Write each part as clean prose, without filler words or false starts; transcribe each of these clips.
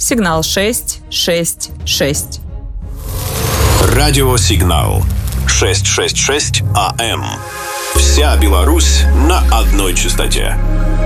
Сигнал 666. Радиосигнал 666 АМ. Вся Беларусь на одной частоте.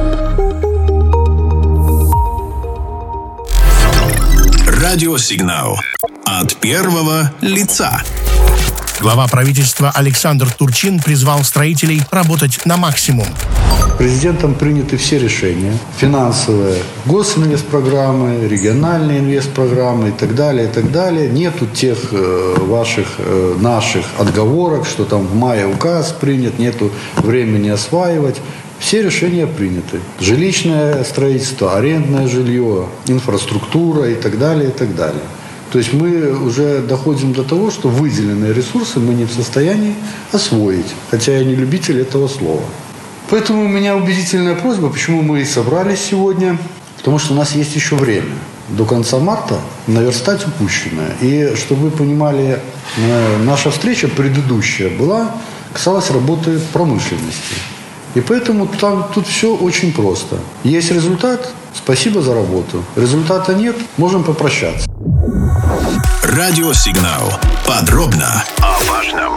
Радиосигнал от первого лица. Глава правительства Александр Турчин призвал строителей работать на максимум. Президентом приняты все решения. Финансовые, госинвестпрограммы, региональные инвестпрограммы и так далее, и так далее. Нету тех наших отговорок, что там в мае указ принят, нету времени осваивать. Все решения приняты. Жилищное строительство, арендное жилье, инфраструктура и так далее, и так далее. То есть мы уже доходим до того, что выделенные ресурсы мы не в состоянии освоить. Хотя я не любитель этого слова. Поэтому у меня убедительная просьба, почему мы и собрались сегодня. Потому что у нас есть еще время. До конца марта наверстать упущенное. И чтобы вы понимали, наша встреча предыдущая касалась работы промышленности. И поэтому тут все очень просто. Есть результат – спасибо за работу. Результата нет – можем попрощаться. Радиосигнал. Подробно о важном.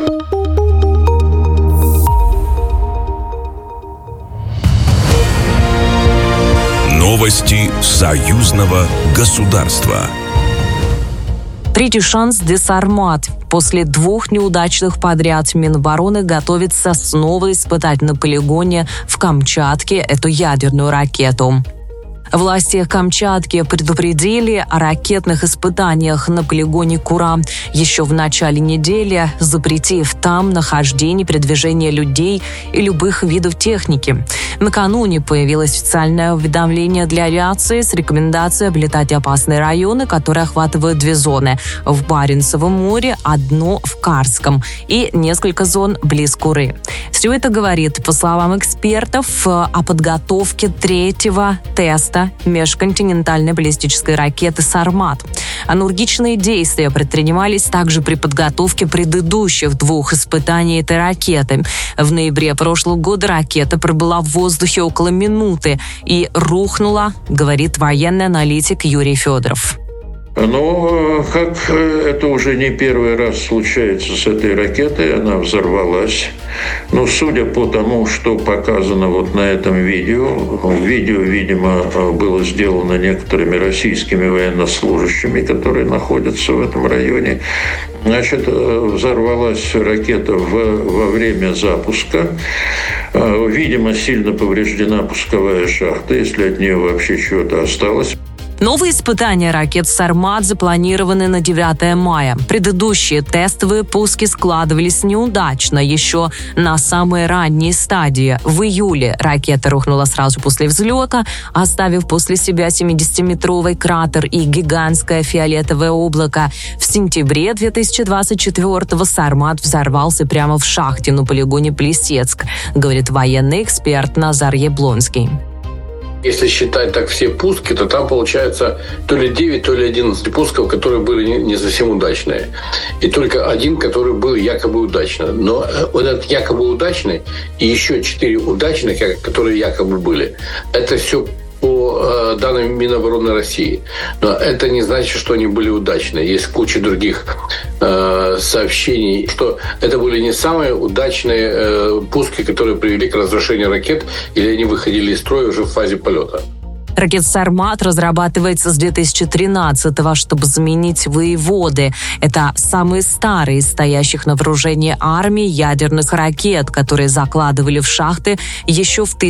Новости союзного государства. Третий шанс для «Сармат». После 2 неудачных подряд Минобороны готовится снова испытать на полигоне в Камчатке эту ядерную ракету. Власти Камчатки предупредили о ракетных испытаниях на полигоне Кура еще в начале недели, запретив там нахождение, передвижение людей и любых видов техники. Накануне появилось официальное уведомление для авиации с рекомендацией облетать опасные районы, которые охватывают 2 зоны – в Баренцевом море, 1 в Карском и несколько зон близ Куры. Все это говорит, по словам экспертов, о подготовке 3-го теста межконтинентальной баллистической ракеты «Сармат». Аналогичные действия предпринимались также при подготовке предыдущих 2 испытаний этой ракеты. В ноябре прошлого года ракета пробыла в воздухе около минуты и рухнула, говорит военный аналитик Юрий Федоров. Но как это уже не первый раз случается с этой ракетой, она взорвалась. Но судя по тому, что показано вот на этом видео, видимо, было сделано некоторыми российскими военнослужащими, которые находятся в этом районе. Значит, взорвалась ракета во время запуска. Видимо, сильно повреждена пусковая шахта, если от нее вообще чего-то осталось. Новые испытания ракет «Сармат» запланированы на 9 мая. Предыдущие тестовые пуски складывались неудачно еще на самой ранней стадии. В июле ракета рухнула сразу после взлета, оставив после себя 70-метровый кратер и гигантское фиолетовое облако. В сентябре 2024-го «Сармат» взорвался прямо в шахте на полигоне Плесецк, говорит военный эксперт Назар Яблонский. Если считать так все пуски, то там получается то ли 9, то ли 11 пусков, которые были не совсем удачные. И только 1, который был якобы удачный. Но вот этот якобы удачный и еще 4 удачных, которые якобы были, это все по данным Минобороны России. Но это не значит, что они были удачные. Есть куча других сообщений, что это были не самые удачные пуски, которые привели к разрушению ракет, или они выходили из строя уже в фазе полета. Ракета «Сармат» разрабатывается с 2013-го, чтобы заменить «Воеводы». Это самые старые из стоящих на вооружении армии ядерных ракет, которые закладывали в шахты еще в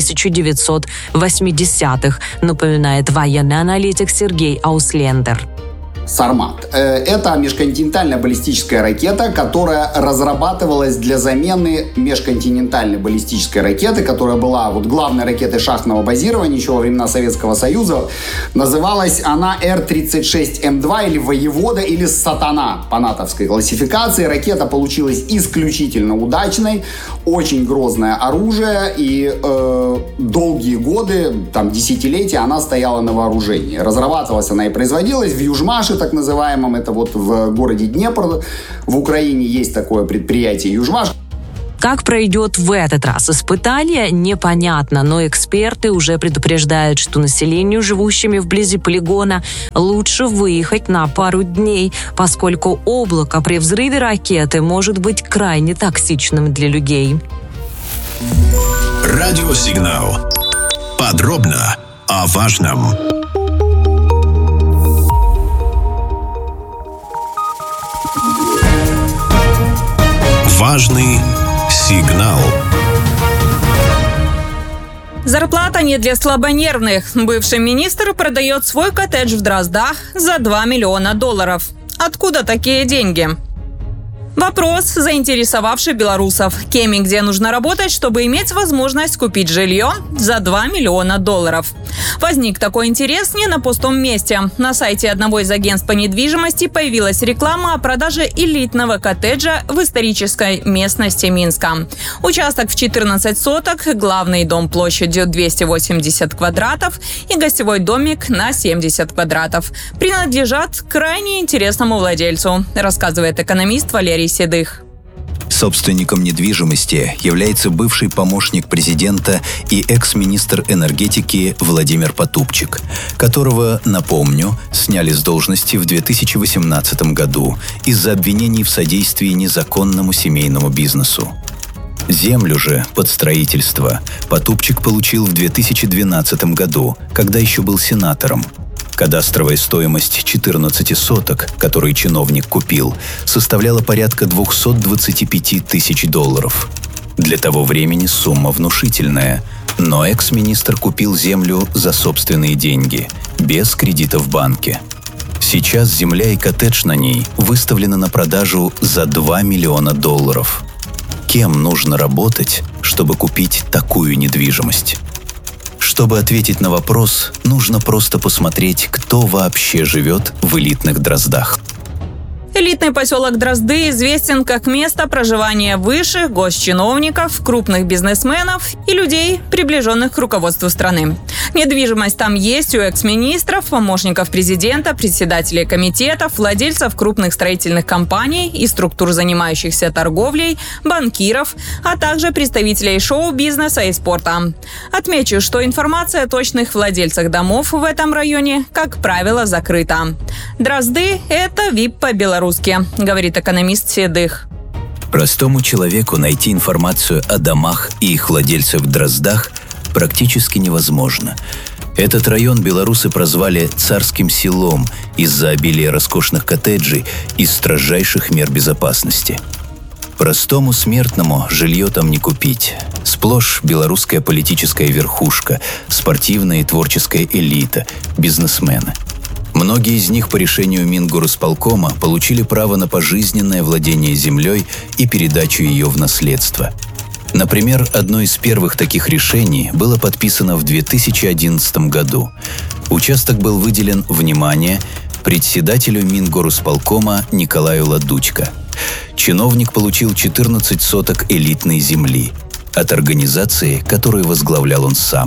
1980-х, напоминает военный аналитик Сергей Ауслендер. «Сармат» — это межконтинентальная баллистическая ракета, которая разрабатывалась для замены межконтинентальной баллистической ракеты, которая была главной ракетой шахтного базирования еще во времена Советского Союза. Называлась она Р-36М2 или «Воевода» или «Сатана» по натовской классификации. Ракета получилась исключительно удачной, очень грозное оружие, и долгие годы, десятилетия она стояла на вооружении. Разрабатывалась она и производилась в Южмаше, так называемом, это в городе Днепр, в Украине есть такое предприятие «Южмаш». Как пройдет в этот раз испытание, непонятно, но эксперты уже предупреждают, что населению, живущими вблизи полигона, лучше выехать на пару дней, поскольку облако при взрыве ракеты может быть крайне токсичным для людей. Радиосигнал. Подробно о важном. Важный сигнал. Зарплата не для слабонервных. Бывший министр продает свой коттедж в Дроздах за $2 миллиона. Откуда такие деньги? Вопрос, заинтересовавший белорусов. Кем и где нужно работать, чтобы иметь возможность купить жилье за $2 миллиона? Возник такой интерес не на пустом месте. На сайте одного из агентств по недвижимости появилась реклама о продаже элитного коттеджа в исторической местности Минска. Участок в 14 соток, главный дом площадью 280 квадратов и гостевой домик на 70 квадратов принадлежат крайне интересному владельцу, рассказывает экономист Валерий Седых. Собственником недвижимости является бывший помощник президента и экс-министр энергетики Владимир Потупчик, которого, напомню, сняли с должности в 2018 году из-за обвинений в содействии незаконному семейному бизнесу. Землю же под строительство Потупчик получил в 2012 году, когда еще был сенатором. Кадастровая стоимость 14 соток, которые чиновник купил, составляла порядка $225 тысяч. Для того времени сумма внушительная, но экс-министр купил землю за собственные деньги, без кредита в банке. Сейчас земля и коттедж на ней выставлены на продажу за $2 миллиона. Кем нужно работать, чтобы купить такую недвижимость? Чтобы ответить на вопрос, нужно просто посмотреть, кто вообще живет в элитных Дроздах. Элитный поселок Дрозды известен как место проживания высших госчиновников, крупных бизнесменов и людей, приближенных к руководству страны. Недвижимость там есть у экс-министров, помощников президента, председателей комитетов, владельцев крупных строительных компаний и структур, занимающихся торговлей, банкиров, а также представителей шоу-бизнеса и спорта. Отмечу, что информация о точных владельцах домов в этом районе, как правило, закрыта. Дрозды – это ВИП по-белорусски, говорит экономист Седых. Простому человеку найти информацию о домах и их владельцах в Дроздах практически невозможно. Этот район белорусы прозвали «царским селом» из-за обилия роскошных коттеджей и строжайших мер безопасности. Простому смертному жилье там не купить. Сплошь белорусская политическая верхушка, спортивная и творческая элита, бизнесмены. Многие из них по решению Мингорисполкома получили право на пожизненное владение землей и передачу ее в наследство. Например, одно из первых таких решений было подписано в 2011 году. Участок был выделен, внимание, председателю Мингорисполкома Николаю Ладучко. Чиновник получил 14 соток элитной земли от организации, которую возглавлял он сам.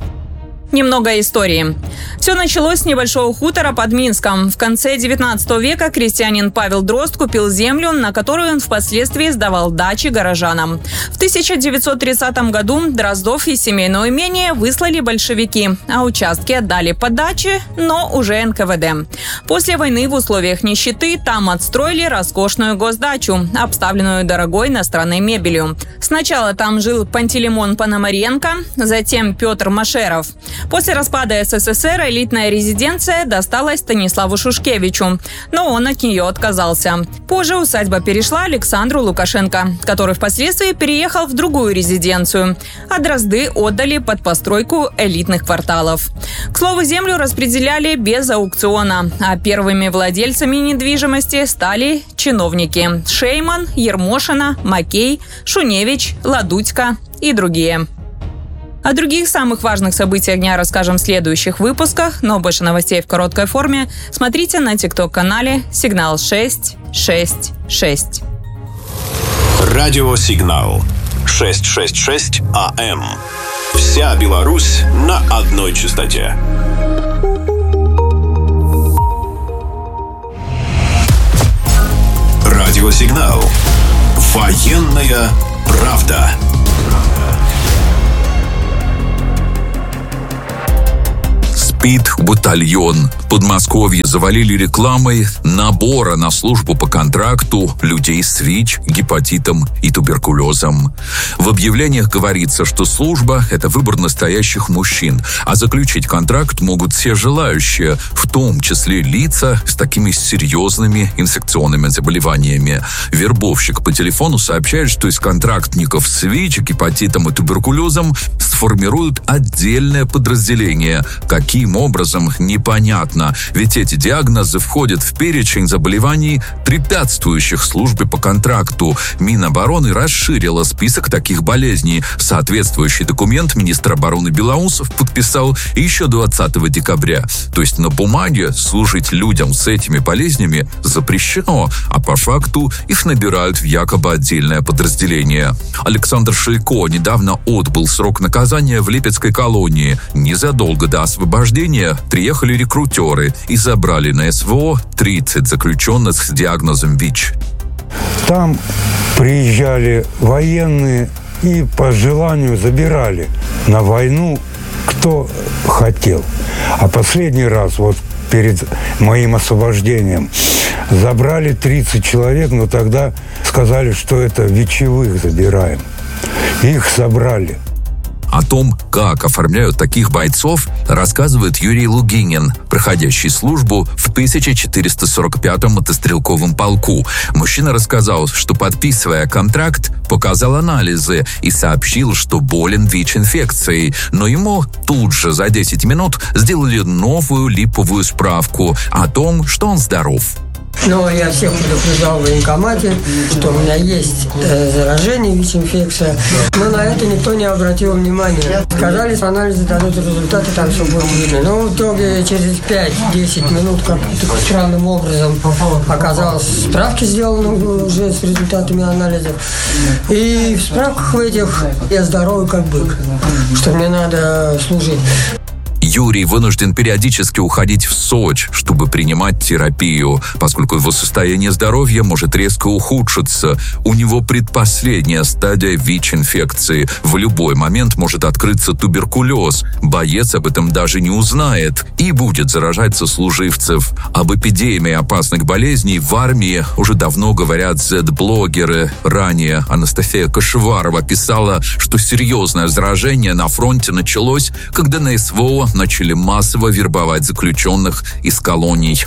Немного истории. Все началось с небольшого хутора под Минском. В конце 19 века крестьянин Павел Дрозд купил землю, на которую он впоследствии сдавал дачи горожанам. В 1930 году Дроздов из семейного имения выслали большевики, а участки отдали под дачи, но уже НКВД. После войны в условиях нищеты там отстроили роскошную госдачу, обставленную дорогой иностранной мебелью. Сначала там жил Пантелеймон Пономаренко, затем Петр Машеров. После распада СССР элитная резиденция досталась Станиславу Шушкевичу, но он от нее отказался. Позже усадьба перешла Александру Лукашенко, который впоследствии переехал в другую резиденцию, а Дрозды отдали под постройку элитных кварталов. К слову, землю распределяли без аукциона, а первыми владельцами недвижимости стали чиновники – Шейман, Ермошина, Макей, Шуневич, Ладудько и другие. О других самых важных событиях дня расскажем в следующих выпусках, но больше новостей в короткой форме смотрите на TikTok-канале «Сигнал 666». Радиосигнал 666 АМ. Вся Беларусь на одной частоте. Радиосигнал. Военная Правда. Спид-батальон. Подмосковье завалили рекламой набора на службу по контракту людей с ВИЧ, гепатитом и туберкулезом. В объявлениях говорится, что служба – это выбор настоящих мужчин, а заключить контракт могут все желающие, в том числе лица с такими серьезными инфекционными заболеваниями. Вербовщик по телефону сообщает, что из контрактников с ВИЧ, гепатитом и туберкулезом сформируют отдельное подразделение. Каким образом, непонятно, ведь эти диагнозы входят в перечень заболеваний, препятствующих службе по контракту. Минобороны расширила список таких болезней. Соответствующий документ министр обороны Белоусов подписал еще 20 декабря. То есть на бумаге служить людям с этими болезнями запрещено, а по факту их набирают в якобы отдельное подразделение. Александр Шилько недавно отбыл срок наказания в Липецкой колонии. Незадолго до освобождения приехали рекрутеры и забрали на СВО 30 заключенных с диагнозом ВИЧ. Там приезжали военные и по желанию забирали на войну, кто хотел. А последний раз, вот перед моим освобождением, забрали 30 человек, но тогда сказали, что это ВИЧевых забираем. Их забрали. О том, как оформляют таких бойцов, рассказывает Юрий Лугинин, проходящий службу в 1445-м мотострелковом полку. Мужчина рассказал, что, подписывая контракт, показал анализы и сообщил, что болен ВИЧ-инфекцией, но ему тут же за 10 минут сделали новую липовую справку о том, что он здоров. Но я всех предупреждал в военкомате, что у меня есть заражение, ВИЧ-инфекция. Но на это никто не обратил внимания. Сказали, что анализы дадут результаты, там все будет видно. Но в итоге через 5-10 минут как-то странным образом оказалось, справки сделаны уже с результатами анализов. И в справках в этих я здоровый как бык, что мне надо служить. Юрий вынужден периодически уходить в Сочи, чтобы принимать терапию, поскольку его состояние здоровья может резко ухудшиться. У него предпоследняя стадия ВИЧ-инфекции. В любой момент может открыться туберкулез. Боец об этом даже не узнает и будет заражать сослуживцев. Об эпидемии опасных болезней в армии уже давно говорят Z-блогеры. Ранее Анастасия Кашеварова писала, что серьезное заражение на фронте началось, когда на СВО начали массово вербовать заключенных из колоний.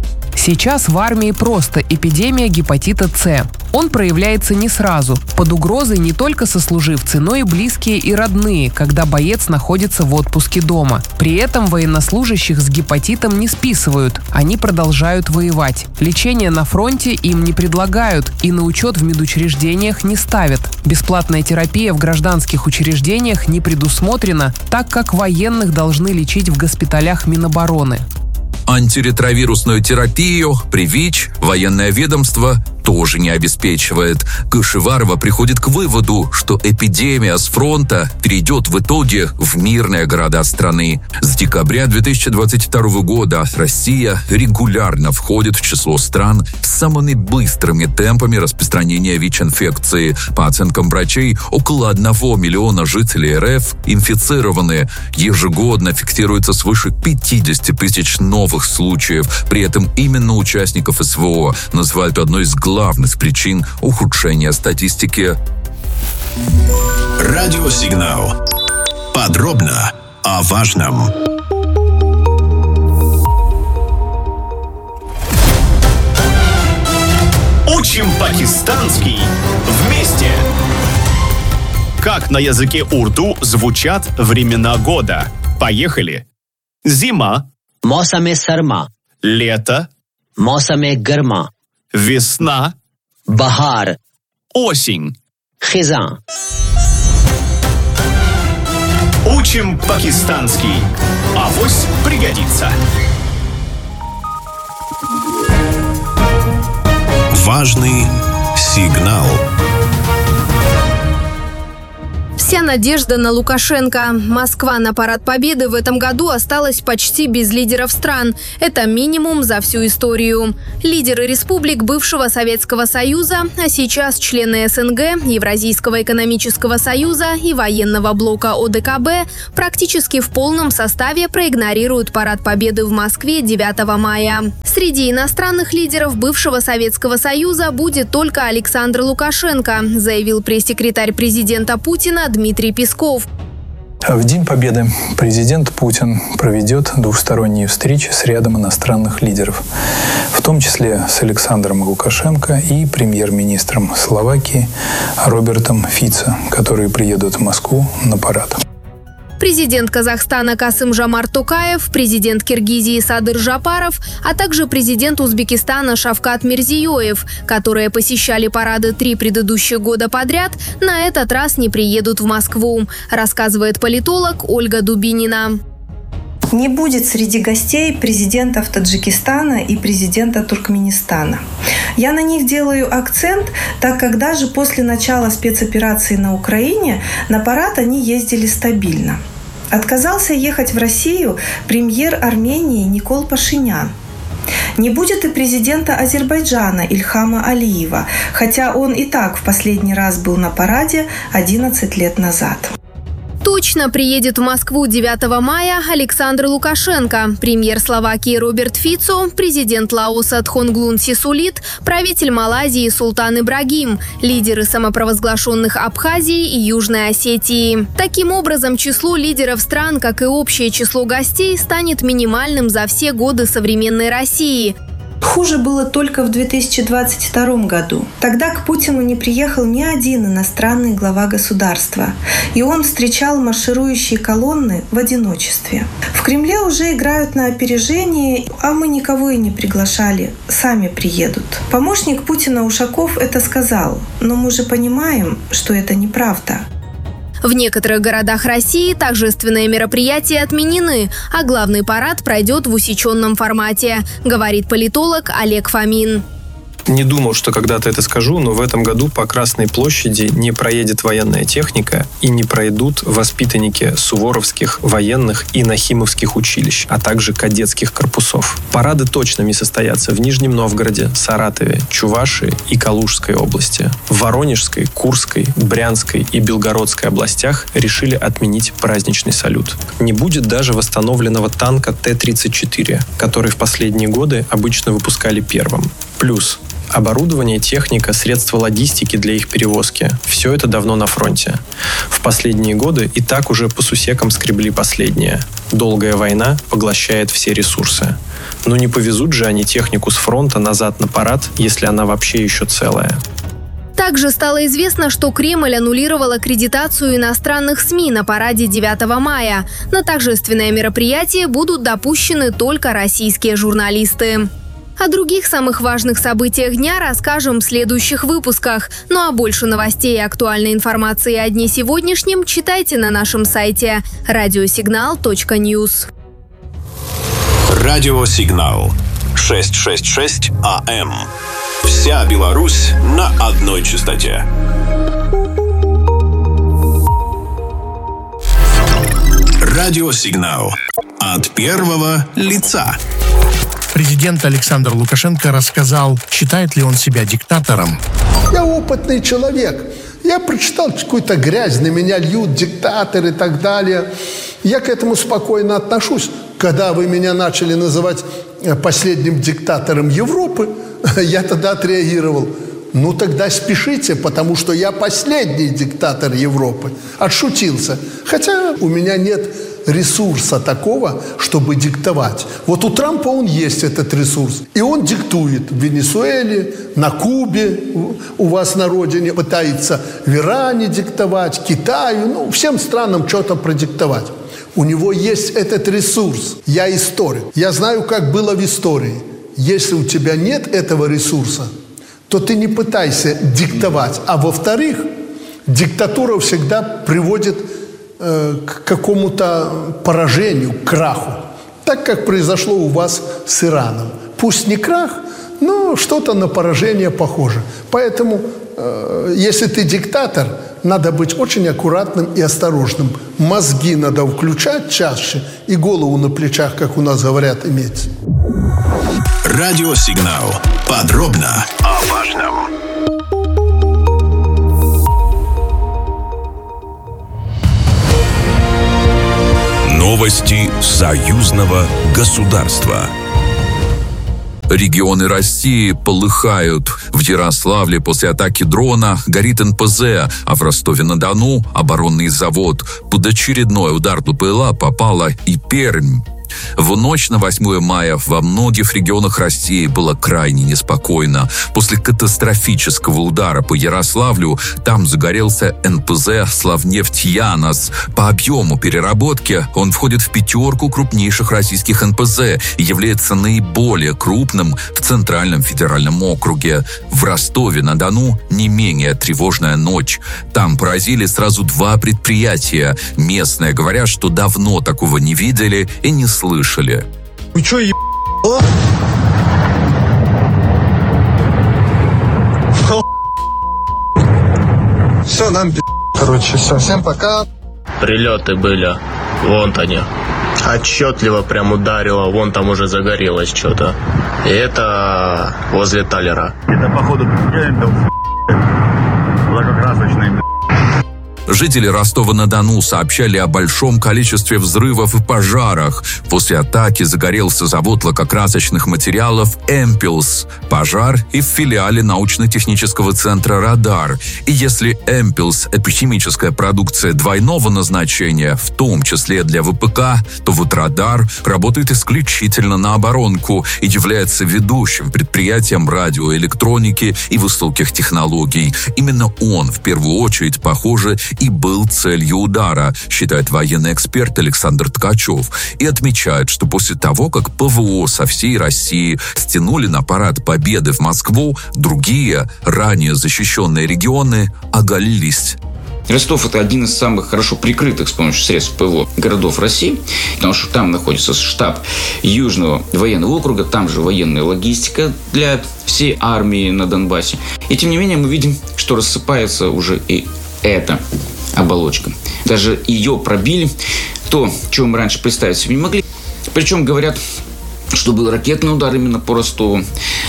Сейчас в армии просто эпидемия гепатита С. Он проявляется не сразу. Под угрозой не только сослуживцы, но и близкие и родные, когда боец находится в отпуске дома. При этом военнослужащих с гепатитом не списывают, они продолжают воевать. Лечение на фронте им не предлагают и на учет в медучреждениях не ставят. Бесплатная терапия в гражданских учреждениях не предусмотрена, так как военных должны лечить в госпиталях Минобороны. Антиретровирусную терапию при ВИЧ военное ведомство тоже не обеспечивает. Кашеварова приходит к выводу, что эпидемия с фронта перейдет в итоге в мирные города страны. С декабря 2022 года Россия регулярно входит в число стран с самыми быстрыми темпами распространения ВИЧ-инфекции. По оценкам врачей, около 1 миллиона жителей РФ инфицированы. Ежегодно фиксируется свыше 50 тысяч новых случаев. При этом именно участников СВО называют одной из главных причин ухудшения статистики. Радиосигнал. Подробно о важном. Учим пакистанский вместе. Как на языке урду звучат времена года? Поехали. Зима. मौसम सरमा. Лето. मौसम गर्मा. Весна. बहार. Осень. खिज़ां. Учим пакистанский. Авось пригодится. Важный сигнал. Вся надежда на Лукашенко. Москва на Парад Победы в этом году осталась почти без лидеров стран. Это минимум за всю историю. Лидеры республик бывшего Советского Союза, а сейчас члены СНГ, Евразийского экономического союза и военного блока ОДКБ практически в полном составе проигнорируют Парад Победы в Москве 9 мая. Среди иностранных лидеров бывшего Советского Союза будет только Александр Лукашенко, заявил пресс-секретарь президента Путина Дмитрий Песков. В День Победы президент Путин проведет двусторонние встречи с рядом иностранных лидеров, в том числе с Александром Лукашенко и премьер-министром Словакии Робертом Фицо, которые приедут в Москву на парад. Президент Казахстана Касым-Жомарт Токаев, президент Киргизии Садыр Жапаров, а также президент Узбекистана Шавкат Мирзиёев, которые посещали парады 3 предыдущих года подряд, на этот раз не приедут в Москву, рассказывает политолог Ольга Дубинина. Не будет среди гостей президентов Таджикистана и президента Туркменистана. Я на них делаю акцент, так как даже после начала спецоперации на Украине на парад они ездили стабильно. Отказался ехать в Россию премьер Армении Никол Пашинян. Не будет и президента Азербайджана Ильхама Алиева, хотя он и так в последний раз был на параде 11 лет назад. Точно приедет в Москву 9 мая Александр Лукашенко, премьер Словакии Роберт Фицо, президент Лаоса Тхонглун Сисулит, правитель Малайзии Султан Ибрагим, лидеры самопровозглашенных Абхазии и Южной Осетии. Таким образом, число лидеров стран, как и общее число гостей, станет минимальным за все годы современной России. Хуже было только в 2022 году. Тогда к Путину не приехал ни один иностранный глава государства. И он встречал марширующие колонны в одиночестве. В Кремле уже играют на опережение, а мы никого и не приглашали. Сами приедут. Помощник Путина Ушаков это сказал. Но мы же понимаем, что это неправда. В некоторых городах России торжественные мероприятия отменены, а главный парад пройдет в усеченном формате, говорит политолог Олег Фомин. Не думал, что когда-то это скажу, но в этом году по Красной площади не проедет военная техника и не пройдут воспитанники суворовских, военных и нахимовских училищ, а также кадетских корпусов. Парады точно не состоятся в Нижнем Новгороде, Саратове, Чувашии и Калужской области. В Воронежской, Курской, Брянской и Белгородской областях решили отменить праздничный салют. Не будет даже восстановленного танка Т-34, который в последние годы обычно выпускали первым. Плюс оборудование, техника, средства логистики для их перевозки – все это давно на фронте. В последние годы и так уже по сусекам скребли последнее. Долгая война поглощает все ресурсы. Но не повезут же они технику с фронта назад на парад, если она вообще еще целая. Также стало известно, что Кремль аннулировал аккредитацию иностранных СМИ на параде 9 мая. На торжественное мероприятие будут допущены только российские журналисты. О других самых важных событиях дня расскажем в следующих выпусках. Ну а больше новостей и актуальной информации о дне сегодняшнем читайте на нашем сайте radiosignal.news. Радиосигнал 666 АМ. Вся Беларусь на одной частоте. Радиосигнал от первого лица. Президент Александр Лукашенко рассказал, считает ли он себя диктатором. Я опытный человек. Я прочитал какую-то грязь, на меня льют диктаторы и так далее. Я к этому спокойно отношусь. Когда вы меня начали называть последним диктатором Европы, я тогда отреагировал. Ну тогда спешите, потому что я последний диктатор Европы. Отшутился. Хотя у меня нет ресурса такого, чтобы диктовать. Вот у Трампа он есть этот ресурс. И он диктует в Венесуэле, на Кубе, у вас на родине, пытается в Иране диктовать, Китаю, всем странам что-то продиктовать. У него есть этот ресурс. Я историк. Я знаю, как было в истории. Если у тебя нет этого ресурса, то ты не пытайся диктовать. А во-вторых, диктатура всегда приводит к какому-то поражению, к краху. Так, как произошло у вас с Ираном. Пусть не крах, но что-то на поражение похоже. Поэтому, если ты диктатор, надо быть очень аккуратным и осторожным. Мозги надо включать чаще и голову на плечах, как у нас говорят, иметь. Радиосигнал. Подробно о важном. Новости союзного государства. Регионы России полыхают. В Ярославле после атаки дрона горит НПЗ, а в Ростове-на-Дону оборонный завод. Под очередной удар БПЛА попала и Пермь. В ночь на 8 мая во многих регионах России было крайне неспокойно. После катастрофического удара по Ярославлю там загорелся НПЗ «Славнефть-Янос». По объему переработки он входит в 5 крупнейших российских НПЗ и является наиболее крупным в Центральном федеральном округе. В Ростове-на-Дону не менее тревожная ночь. Там поразили сразу 2 предприятия. Местные говорят, что давно такого не видели и не слышали. Вы чё, Все, нам короче, все, всем пока. Прилеты были, вон они. Отчетливо прям ударило, вон там уже загорелось что-то. И это возле Талера. Это, походу, лакокрасочный. Жители Ростова-на-Дону сообщали о большом количестве взрывов и пожарах. После атаки загорелся завод лакокрасочных материалов «Эмпилс». Пожар и в филиале научно-технического центра «Радар». И если «Эмпилс» — это химическая продукция двойного назначения, в том числе для ВПК, то вот «Радар» работает исключительно на оборонку и является ведущим предприятием радиоэлектроники и высоких технологий. Именно он, в первую очередь, похоже, и был целью удара, считает военный эксперт Александр Ткачев, и отмечает, что после того, как ПВО со всей России стянули на парад Победы в Москву, другие, ранее защищенные регионы оголились. Ростов – это один из самых хорошо прикрытых с помощью средств ПВО городов России, потому что там находится штаб Южного военного округа, там же военная логистика для всей армии на Донбассе. И тем не менее мы видим, что рассыпается уже и эта оболочка. Даже ее пробили. То, чего мы раньше представить себе не могли. Причем говорят, что был ракетный удар именно по Ростову.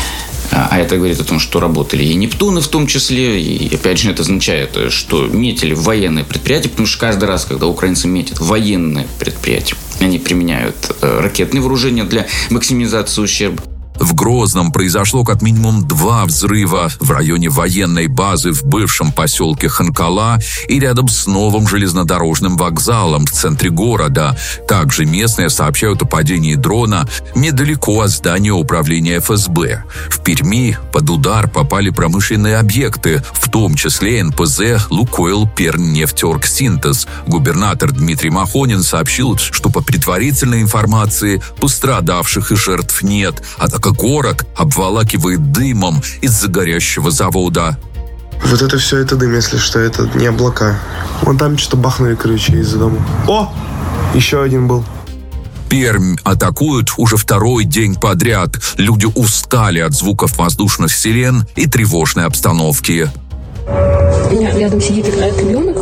А это говорит о том, что работали и Нептуны в том числе. И опять же это означает, что метили военные предприятия. Потому что каждый раз, когда украинцы метят военные предприятия, они применяют ракетные вооружения для максимизации ущерба. В Грозном произошло как минимум 2 взрыва в районе военной базы в бывшем поселке Ханкала и рядом с новым железнодорожным вокзалом в центре города. Также местные сообщают о падении дрона недалеко от здания управления ФСБ. В Перми под удар попали промышленные объекты, в том числе НПЗ «Лукойл Пермнефтеоргсинтез». Губернатор Дмитрий Махонин сообщил, что по предварительной информации пострадавших и жертв нет, однако город обволакивает дымом из-за горящего завода. Вот это все, это дым, если что, это не облака. Вон там что-то бахнули, короче, из-за дома. О! Еще один был. Пермь атакуют уже 2-й день подряд. Люди устали от звуков воздушных сирен и тревожной обстановки. У меня рядом сидит, играет ребенок.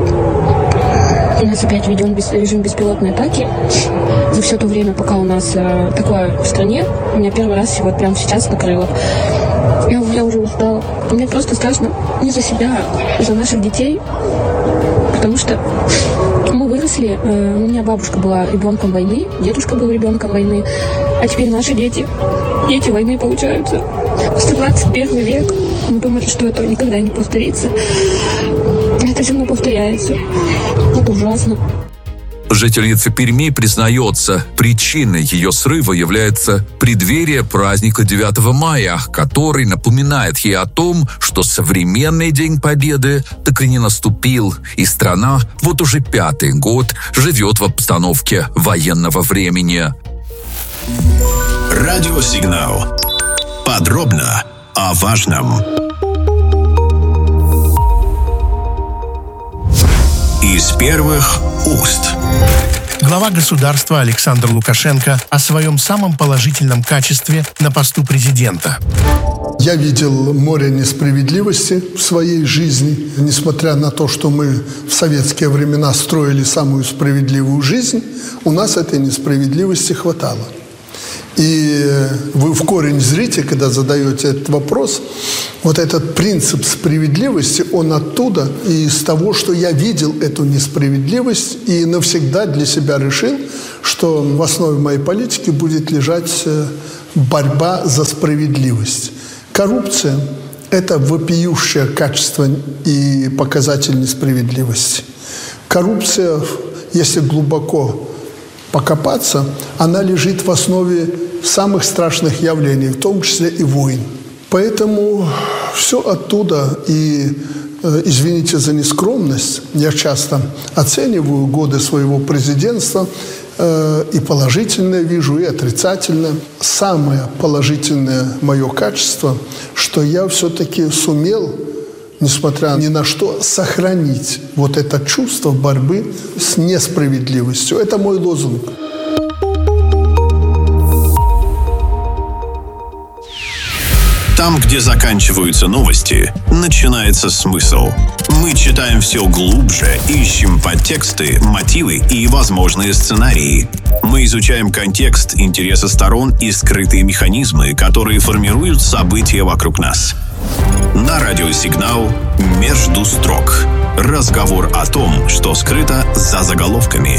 У нас опять введен режим беспилотной атаки. За все то время, пока у нас такое в стране, у меня первый раз вот прямо сейчас накрыло. Я уже устала. Мне просто страшно не за себя, а за наших детей. Потому что мы выросли, у меня бабушка была ребенком войны, дедушка был ребенком войны, а теперь наши дети войны получаются. 21 век. Мы думали, что этого никогда не повторится. Это все равно повторяется. Это ужасно. Жительница Перми признается, причиной ее срыва является преддверие праздника 9 мая, который напоминает ей о том, что современный День Победы так и не наступил, и страна вот уже 5-й год живет в обстановке военного времени. Радиосигнал. Подробно о важном. Из первых уст. Глава государства Александр Лукашенко о своем самом положительном качестве на посту президента. Я видел море несправедливости в своей жизни. Несмотря на то, что мы в советские времена строили самую справедливую жизнь, у нас этой несправедливости хватало. И вы в корень зрите, когда задаете этот вопрос, вот этот принцип справедливости, он оттуда, из того, что я видел эту несправедливость и навсегда для себя решил, что в основе моей политики будет лежать борьба за справедливость. Коррупция – это вопиющее качество и показатель несправедливости. Коррупция, если глубоко покопаться, она лежит в основе самых страшных явлений, в том числе и войн. Поэтому все оттуда, и, извините за нескромность, я часто оцениваю годы своего президентства, и положительное вижу, и отрицательное. Самое положительное мое качество, что я все-таки сумел, несмотря ни на что, сохранить вот это чувство борьбы с несправедливостью. Это мой лозунг. Там, где заканчиваются новости, начинается смысл. Мы читаем все глубже, ищем подтексты, мотивы и возможные сценарии. Мы изучаем контекст, интересы сторон и скрытые механизмы, которые формируют события вокруг нас. На радио «Сигнал» «Между строк». Разговор о том, что скрыто за заголовками.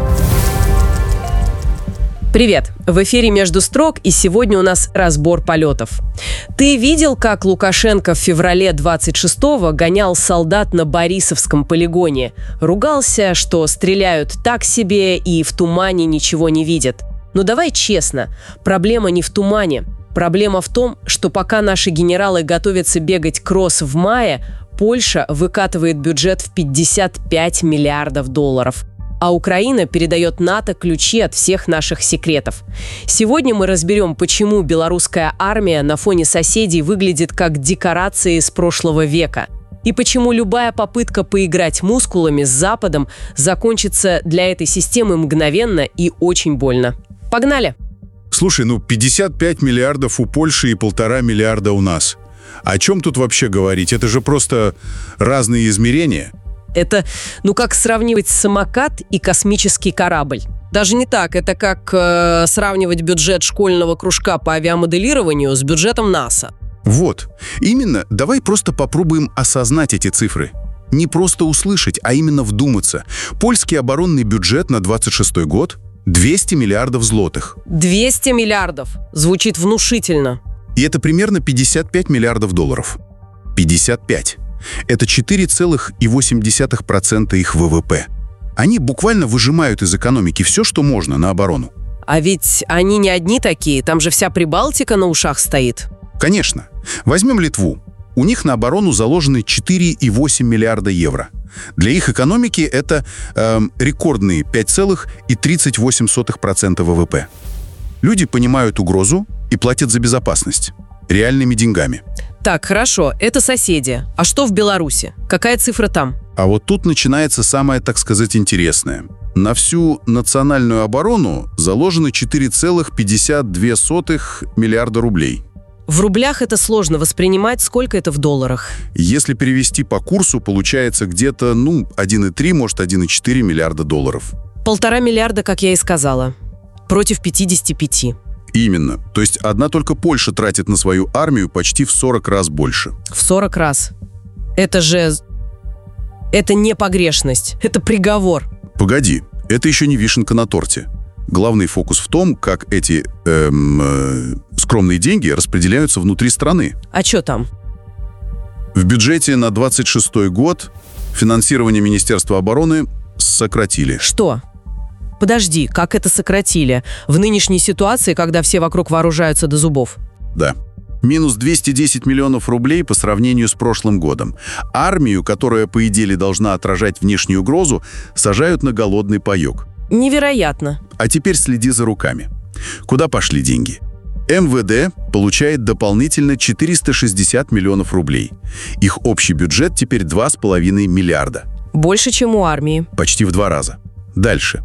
Привет! В эфире «Между строк», и сегодня у нас разбор полетов. Ты видел, как Лукашенко в феврале 26-го гонял солдат на Борисовском полигоне? Ругался, что стреляют так себе и в тумане ничего не видят. Но давай честно, проблема не в тумане. Проблема в том, что пока наши генералы готовятся бегать кросс в мае, Польша выкатывает бюджет в 55 миллиардов долларов. А Украина передает НАТО ключи от всех наших секретов. Сегодня мы разберем, почему белорусская армия на фоне соседей выглядит как декорации из прошлого века. И почему любая попытка поиграть мускулами с Западом закончится для этой системы мгновенно и очень больно. Погнали! Слушай, 55 миллиардов у Польши и 1,5 миллиарда у нас. О чем тут вообще говорить? Это же просто разные измерения. Это, как сравнивать самокат и космический корабль. Даже не так. Это как сравнивать бюджет школьного кружка по авиамоделированию с бюджетом НАСА. Вот. Именно. Давай просто попробуем осознать эти цифры. Не просто услышать, а именно вдуматься. Польский оборонный бюджет на 26-й год – 200 миллиардов злотых. 200 миллиардов. Звучит внушительно. И это примерно 55 миллиардов долларов. 55. Это 4,8% их ВВП. Они буквально выжимают из экономики все, что можно, на оборону. А ведь они не одни такие, там же вся Прибалтика на ушах стоит. Конечно. Возьмем Литву. У них на оборону заложены 4,8 миллиарда евро. Для их экономики это рекордные 5,38% ВВП. Люди понимают угрозу и платят за безопасность. Реальными деньгами. Так, хорошо, это соседи. А что в Беларуси? Какая цифра там? А вот тут начинается самое, так сказать, интересное. На всю национальную оборону заложено 4,52 миллиарда рублей. В рублях это сложно воспринимать, сколько это в долларах? Если перевести по курсу, получается где-то, 1,3, может, 1,4 миллиарда долларов. 1,5 миллиарда, как я и сказала, против 55. Именно. То есть одна только Польша тратит на свою армию почти в 40 раз больше. В 40 раз. Это же... Это не погрешность, это приговор. Погоди, это еще не вишенка на торте. Главный фокус в том, как эти скромные деньги распределяются внутри страны. А что там? В бюджете на 26-й год финансирование Министерства обороны сократили. Что? Подожди, как это сократили? В нынешней ситуации, когда все вокруг вооружаются до зубов? Да. Минус 210 миллионов рублей по сравнению с прошлым годом. Армию, которая, по идее, должна отражать внешнюю угрозу, сажают на голодный паёк. Невероятно. А теперь следи за руками. Куда пошли деньги? МВД получает дополнительно 460 миллионов рублей. Их общий бюджет теперь 2,5 миллиарда. Больше, чем у армии. Почти в 2 раза. Дальше.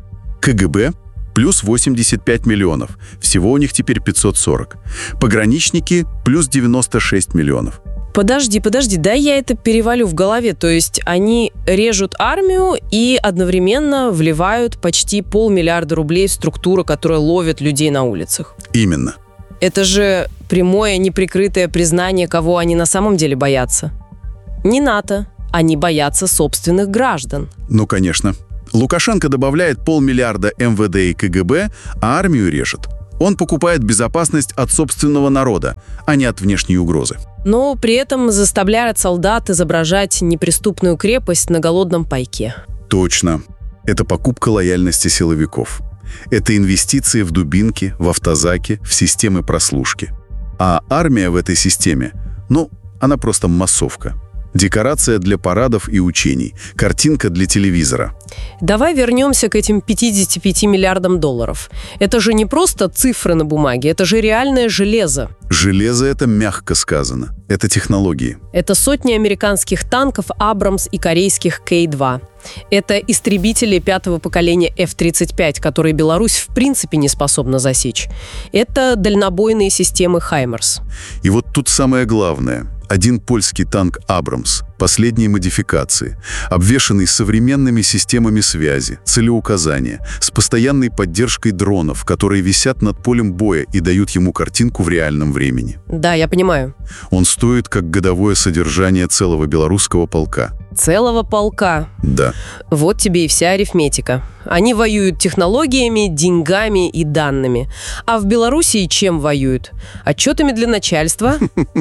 КГБ плюс 85 миллионов. Всего у них теперь 540. Пограничники плюс 96 миллионов. Подожди, дай я это перевалю в голове. То есть они режут армию и одновременно вливают почти 500 миллиарда рублей в структуру, которая ловит людей на улицах. Именно. Это же прямое, неприкрытое признание, кого они на самом деле боятся. Не НАТО, они боятся собственных граждан. Ну, конечно. Лукашенко добавляет 500 миллиарда МВД и КГБ, а армию режет. Он покупает безопасность от собственного народа, а не от внешней угрозы. Но при этом заставляет солдат изображать неприступную крепость на голодном пайке. Точно. Это покупка лояльности силовиков. Это инвестиции в дубинки, в автозаки, в системы прослушки. А армия в этой системе, она просто массовка. Декорация для парадов и учений, картинка для телевизора. Давай вернемся к этим 55 миллиардам долларов. Это же не просто цифры на бумаге, это же реальное железо. Железо — это мягко сказано. Это технологии. Это сотни американских танков «Абрамс» и корейских К-2. Это истребители 5-го поколения F-35, которые Беларусь в принципе не способна засечь. Это дальнобойные системы «Хаймерс». И вот тут самое главное. Один польский танк «Абрамс» последней модификации, обвешанный современными системами связи, целеуказания, с постоянной поддержкой дронов, которые висят над полем боя и дают ему картинку в реальном времени. Да, я понимаю. Он стоит как годовое содержание целого белорусского полка. Целого полка? Да. Вот тебе и вся арифметика. Они воюют технологиями, деньгами и данными. А в Белоруссии чем воюют? Отчетами для начальства?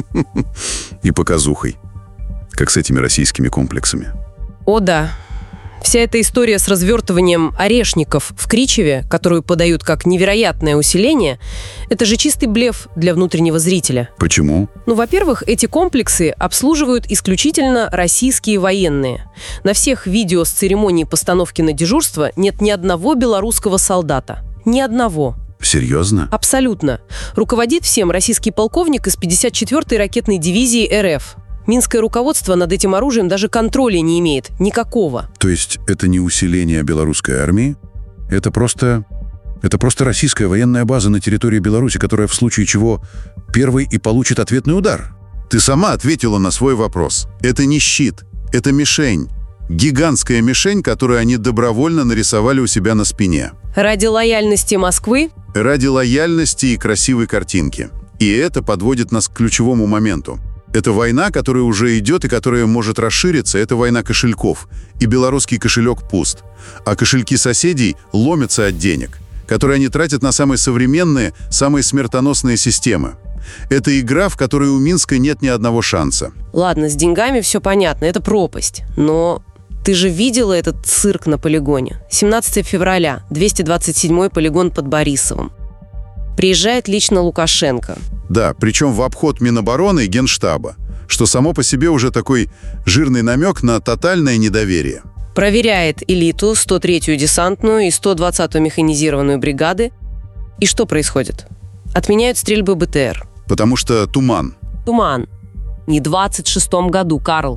И показухой. Как с этими российскими комплексами. О да. Вся эта история с развертыванием орешников в Кричеве, которую подают как невероятное усиление, это же чистый блеф для внутреннего зрителя. Почему? Во-первых, эти комплексы обслуживают исключительно российские военные. На всех видео с церемонии постановки на дежурство нет ни одного белорусского солдата. Ни одного. Серьезно? Абсолютно. Руководит всем российский полковник из 54-й ракетной дивизии РФ. Минское руководство над этим оружием даже контроля не имеет. Никакого. То есть это не усиление белорусской армии? Это просто российская военная база на территории Беларуси, которая в случае чего первой и получит ответный удар? Ты сама ответила на свой вопрос. Это не щит, это мишень. Гигантская мишень, которую они добровольно нарисовали у себя на спине. Ради лояльности Москвы? Ради лояльности и красивой картинки. И это подводит нас к ключевому моменту. Это война, которая уже идет и которая может расшириться. Это война кошельков. И белорусский кошелек пуст. А кошельки соседей ломятся от денег, которые они тратят на самые современные, самые смертоносные системы. Это игра, в которой у Минска нет ни одного шанса. Ладно, с деньгами все понятно, это пропасть. Но ты же видела этот цирк на полигоне? 17 февраля, 227-й полигон под Борисовым. Приезжает лично Лукашенко. Да, причем в обход Минобороны и Генштаба, что само по себе уже такой жирный намек на тотальное недоверие. Проверяет элиту, 103-ю десантную и 120-ю механизированную бригады. И что происходит? Отменяют стрельбы БТР. Потому что туман. Туман. Не в 26-м году, Карл.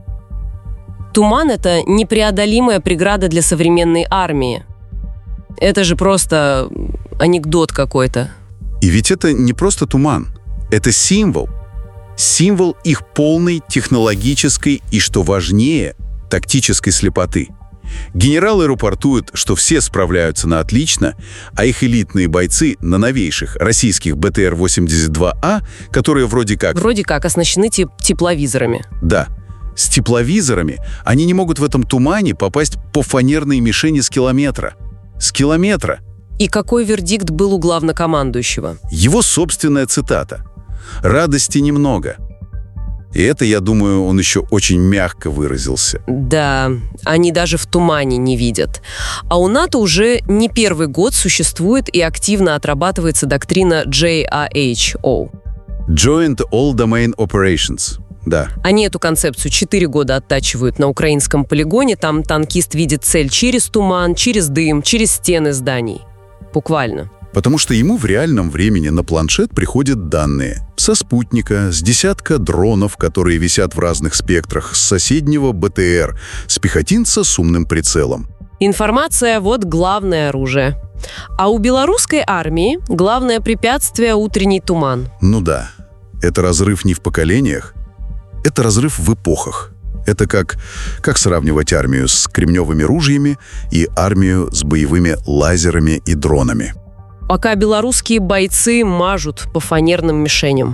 Туман — это непреодолимая преграда для современной армии. Это же просто анекдот какой-то. И ведь это не просто туман. Это символ. Символ их полной технологической и, что важнее, тактической слепоты. Генералы рапортуют, что все справляются на отлично, а их элитные бойцы на новейших российских БТР-82А, которые вроде как оснащены тепловизорами. Да. С тепловизорами они не могут в этом тумане попасть по фанерной мишени с километра. С километра. И какой вердикт был у главнокомандующего? Его собственная цитата. «Радости немного». И это, я думаю, он еще очень мягко выразился. Да, они даже в тумане не видят. А у НАТО уже не первый год существует и активно отрабатывается доктрина JAHO. Joint All Domain Operations. Да. Они эту концепцию 4 года оттачивают на украинском полигоне. Там танкист видит цель через туман, через дым, через стены зданий. Буквально. Потому что ему в реальном времени на планшет приходят данные. Со спутника, с десятка дронов, которые висят в разных спектрах, с соседнего БТР, с пехотинца с умным прицелом. Информация – вот главное оружие. А у белорусской армии главное препятствие – утренний туман. Ну да, это разрыв не в поколениях, это разрыв в эпохах. Это как сравнивать армию с кремневыми ружьями и армию с боевыми лазерами и дронами. Пока белорусские бойцы мажут по фанерным мишеням.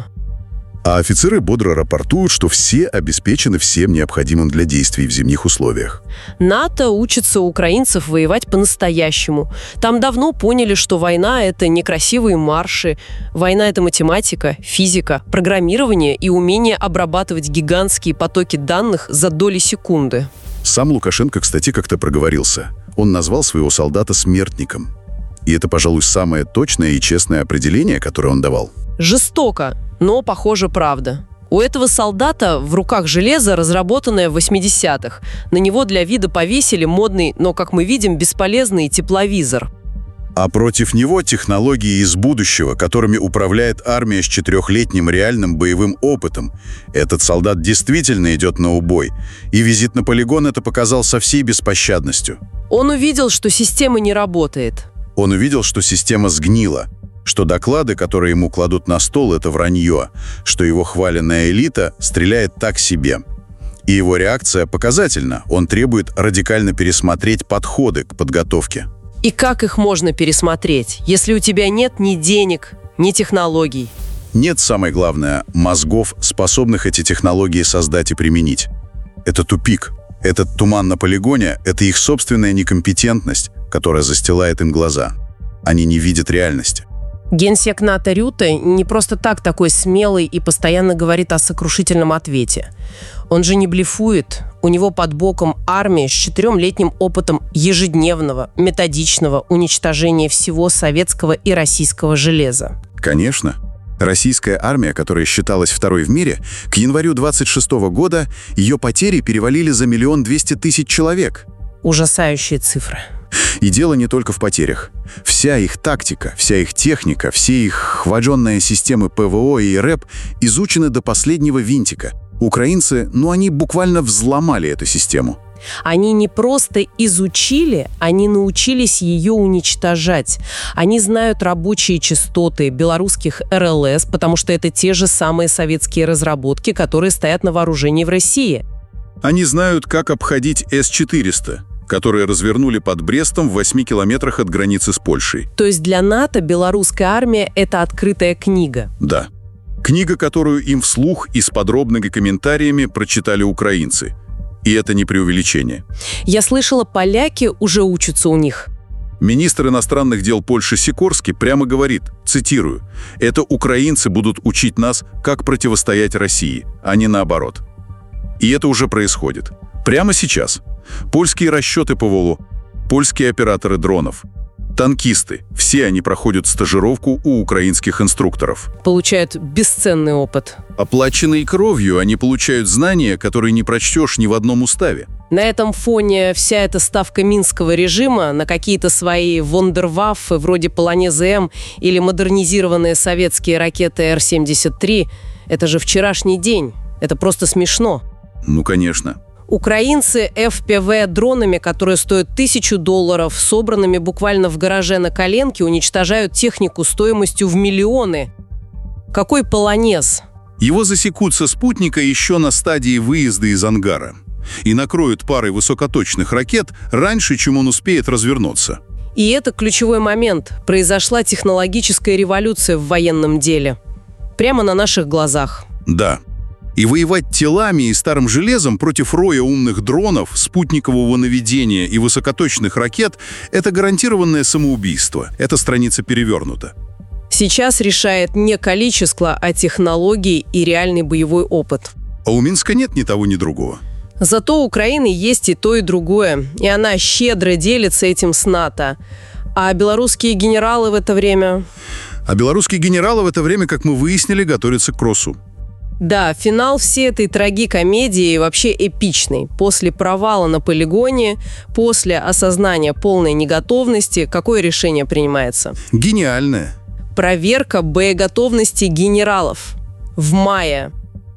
А офицеры бодро рапортуют, что все обеспечены всем необходимым для действий в зимних условиях. НАТО учится у украинцев воевать по-настоящему. Там давно поняли, что война – это не красивые марши. Война – это математика, физика, программирование и умение обрабатывать гигантские потоки данных за доли секунды. Сам Лукашенко, кстати, как-то проговорился. Он назвал своего солдата смертником. И это, пожалуй, самое точное и честное определение, которое он давал. Жестоко, но, похоже, правда. У этого солдата в руках железо, разработанное в 80-х. На него для вида повесили модный, но, как мы видим, бесполезный тепловизор. А против него технологии из будущего, которыми управляет армия с 4-летним реальным боевым опытом. Этот солдат действительно идет на убой. И визит на полигон это показал со всей беспощадностью. Он увидел, что система не работает. Он увидел, что система сгнила, что доклады, которые ему кладут на стол, это вранье, что его хваленная элита стреляет так себе. И его реакция показательна. Он требует радикально пересмотреть подходы к подготовке. И как их можно пересмотреть, если у тебя нет ни денег, ни технологий? Нет, самое главное, мозгов, способных эти технологии создать и применить. Это тупик. Этот туман на полигоне – это их собственная некомпетентность, которая застилает им глаза. Они не видят реальности. Генсек НАТО Рюте не просто так такой смелый и постоянно говорит о сокрушительном ответе. Он же не блефует. У него под боком армия с 4-летним опытом ежедневного, методичного уничтожения всего советского и российского железа. Конечно. Российская армия, которая считалась второй в мире, к январю 26 года ее потери перевалили за 1 200 000 человек. Ужасающие цифры. И дело не только в потерях. Вся их тактика, вся их техника, все их хваленные системы ПВО и РЭП изучены до последнего винтика. Украинцы, они буквально взломали эту систему. Они не просто изучили, они научились ее уничтожать. Они знают рабочие частоты белорусских РЛС, потому что это те же самые советские разработки, которые стоят на вооружении в России. Они знают, как обходить С-400, которые развернули под Брестом в 8 километрах от границы с Польшей. То есть для НАТО белорусская армия – это открытая книга? Да. Книга, которую им вслух и с подробными комментариями прочитали украинцы. И это не преувеличение. Я слышала, поляки уже учатся у них. Министр иностранных дел Польши Сикорский прямо говорит, цитирую, «Это украинцы будут учить нас, как противостоять России, а не наоборот». И это уже происходит. Прямо сейчас. Польские расчеты ПВО, польские операторы дронов, танкисты – все они проходят стажировку у украинских инструкторов. Получают бесценный опыт. Оплаченные кровью, они получают знания, которые не прочтешь ни в одном уставе. На этом фоне вся эта ставка минского режима на какие-то свои вундерваффе вроде Полонез-М или модернизированные советские ракеты Р-73 – это же вчерашний день. Это просто смешно. Ну, конечно. Украинцы FPV дронами, которые стоят $1000, собранными буквально в гараже на коленке, уничтожают технику стоимостью в миллионы. Какой Полонез? Его засекут со спутника еще на стадии выезда из ангара и накроют парой высокоточных ракет раньше, чем он успеет развернуться. И это ключевой момент. Произошла технологическая революция в военном деле. Прямо на наших глазах. Да. И воевать телами и старым железом против роя умных дронов, спутникового наведения и высокоточных ракет – это гарантированное самоубийство. Эта страница перевернута. Сейчас решает не количество, а технологии и реальный боевой опыт. А у Минска нет ни того, ни другого. Зато у Украины есть и то, и другое. И она щедро делится этим с НАТО. А белорусские генералы в это время? А белорусские генералы в это время, как мы выяснили, готовятся к кроссу. Да, финал всей этой трагикомедии вообще эпичный. После провала на полигоне, после осознания полной неготовности, какое решение принимается? Гениальное. Проверка боеготовности генералов в мае.